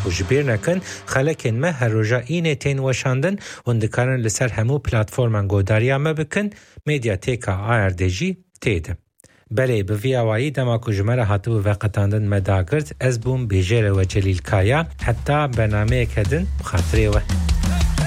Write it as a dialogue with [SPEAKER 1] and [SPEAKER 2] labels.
[SPEAKER 1] و جبیر نکن خلکن ما هر روژا اینه تین وشاندن و دکارن لسر همو پلاتفورمان گوداریا ما بکن مدیاتیکا آردجی تیده. بله به ویاوایی دماکو جمره هاتو و قطاندن مداگرد از بوم بیجره و جلیل کایا حتی برنامه کدن بخاطره و